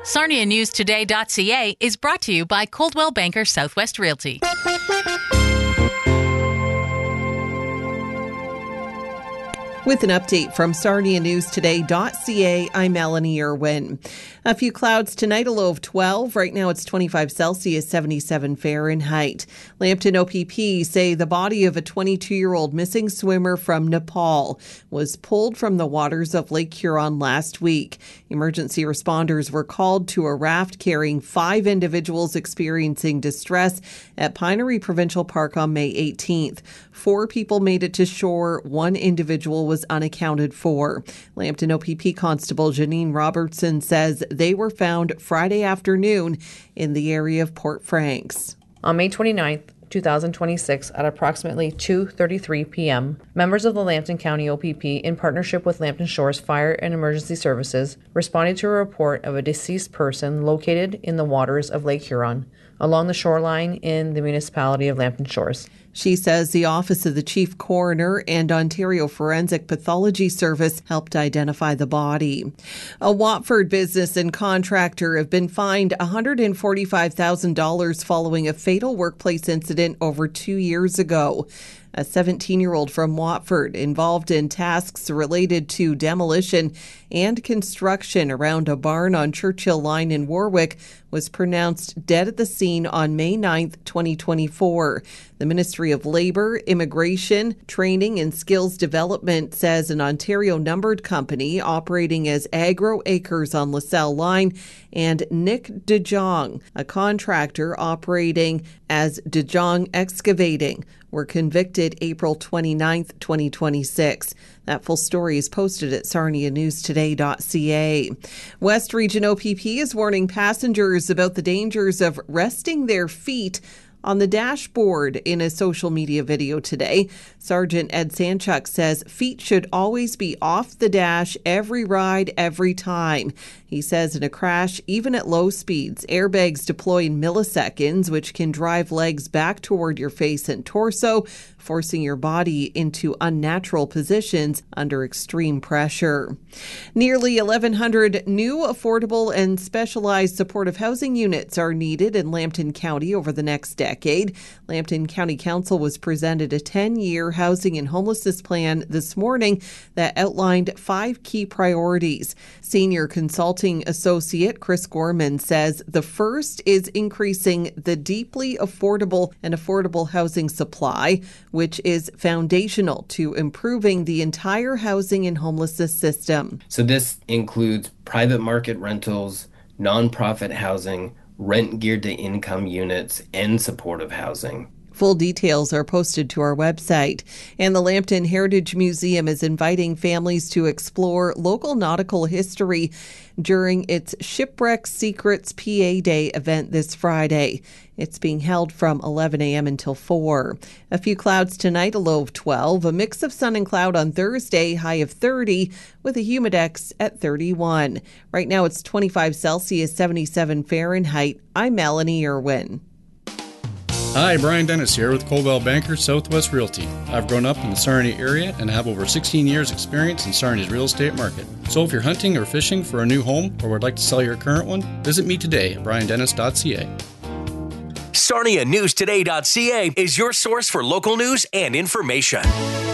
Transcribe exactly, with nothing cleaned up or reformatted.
Sarnia News Today dot C A is brought to you by Coldwell Banker Southwest Realty. With an update from Sarnia News Today dot C A, I'm Melanie Irwin. A few clouds tonight, a low of twelve. Right now it's twenty-five Celsius, seventy-seven Fahrenheit. Lambton O P P say the body of a twenty-two-year-old missing swimmer from Nepal was pulled from the waters of Lake Huron last week. Emergency responders were called to a raft carrying five individuals experiencing distress at Pinery Provincial Park on May eighteenth. Four people made it to shore. One individual was unaccounted for. Lambton O P P Constable Janine Robertson says they were found Friday afternoon in the area of Port Franks. On May twenty-ninth, twenty twenty-six, at approximately two thirty-three p.m., members of the Lambton County O P P, in partnership with Lambton Shores Fire and Emergency Services, responded to a report of a deceased person located in the waters of Lake Huron, along the shoreline in the municipality of Lambton Shores. She says the Office of the Chief Coroner and Ontario Forensic Pathology Service helped identify the body. A Watford business and contractor have been fined one hundred forty-five thousand dollars following a fatal workplace incident over two years ago. A seventeen-year-old from Watford involved in tasks related to demolition and construction around a barn on Churchill Line in Warwick was pronounced dead at the scene on May ninth, twenty twenty-four. The Ministry of Labour, Immigration, Training and Skills Development says an Ontario numbered company operating as Agro Acres on LaSalle Line and Nick De Jong, a contractor operating as De Jong Excavating, were convicted April twenty-ninth, twenty twenty-six. That full story is posted at Sarnia News Today dot C A. West Region O P P is warning passengers about the dangers of resting their feet on the dashboard in a social media video today. Sergeant Ed Sanchuk says feet should always be off the dash every ride, every time. He says in a crash, even at low speeds, airbags deploy in milliseconds, which can drive legs back toward your face and torso, forcing your body into unnatural positions under extreme pressure. Nearly eleven hundred new affordable and specialized supportive housing units are needed in Lambton County over the next decade. Lambton County Council was presented a ten-year housing and homelessness plan this morning that outlined five key priorities. Senior Consulting Associate Chris Gorman says the first is increasing the deeply affordable and affordable housing supply, which is foundational to improving the entire housing and homelessness system. So this includes private market rentals, nonprofit housing, rent geared to income units, and supportive housing. Full details are posted to our website. And the Lambton Heritage Museum is inviting families to explore local nautical history during its Shipwreck Secrets P A Day event this Friday. It's being held from eleven a.m. until four. A few clouds tonight, a low of twelve. A mix of sun and cloud on Thursday, high of thirty, with a humidex at thirty-one. Right now it's twenty-five Celsius, seventy-seven Fahrenheit. I'm Melanie Irwin. Hi, Brian Dennis here with Coldwell Banker Southwest Realty. I've grown up in the Sarnia area and have over sixteen years experience in Sarnia's real estate market. So if you're hunting or fishing for a new home or would like to sell your current one, visit me today at Brian Dennis dot C A. Sarnia News Today dot C A is your source for local news and information.